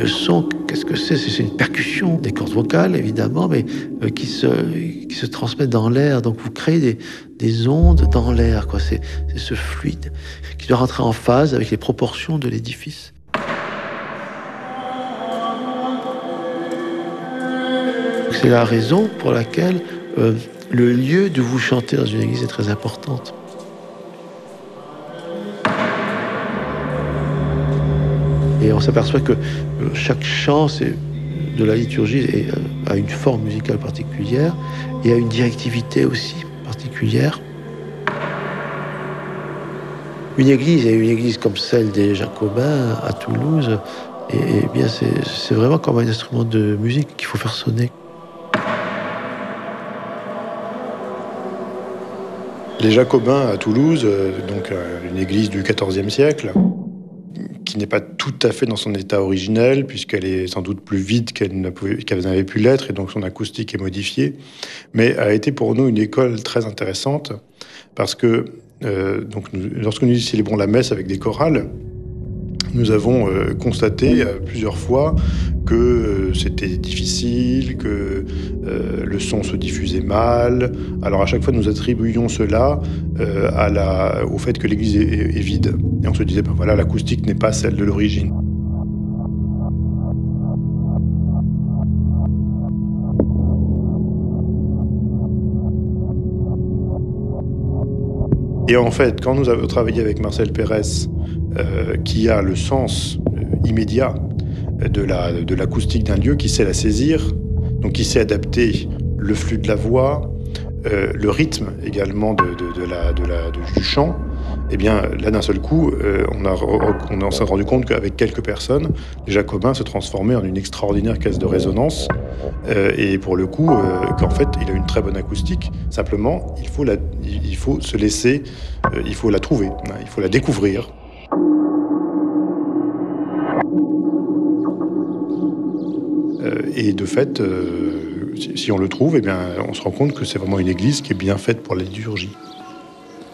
le son, qu'est-ce que c'est? C'est une percussion, des cordes vocales évidemment, mais qui se transmettent dans l'air. Donc vous créez des ondes dans l'air, quoi. C'est ce fluide qui doit rentrer en phase avec les proportions de l'édifice. C'est la raison pour laquelle le lieu d'où vous chantez dans une église est très importante. Et on s'aperçoit que chaque chant de la liturgie a une forme musicale particulière et a une directivité aussi particulière. Une église comme celle des Jacobins à Toulouse, et bien c'est vraiment comme un instrument de musique qu'il faut faire sonner. Les Jacobins à Toulouse, donc une église du XIVe siècle, qui n'est pas tout à fait dans son état originel, puisqu'elle est sans doute plus vide qu'elle n'avait pu l'être, et donc son acoustique est modifiée, mais a été pour nous une école très intéressante, parce que lorsque nous célébrons la messe avec des chorales, nous avons constaté plusieurs fois que c'était difficile, que le son se diffusait mal. Alors à chaque fois, nous attribuions cela au fait que l'église est vide. Et on se disait, voilà, l'acoustique n'est pas celle de l'origine. Et en fait, quand nous avons travaillé avec Marcel Pérez, qui a le sens immédiat de l'acoustique d'un lieu, qui sait la saisir, donc qui sait adapter le flux de la voix, le rythme également du chant, eh bien là d'un seul coup, on s'est rendu compte qu'avec quelques personnes, les Jacobins se transformaient en une extraordinaire caisse de résonance, et pour le coup, qu'en fait il a une très bonne acoustique. Simplement, il faut se laisser, il faut la trouver, hein, il faut la découvrir. Et de fait, si on le trouve, eh bien, on se rend compte que c'est vraiment une église qui est bien faite pour la liturgie.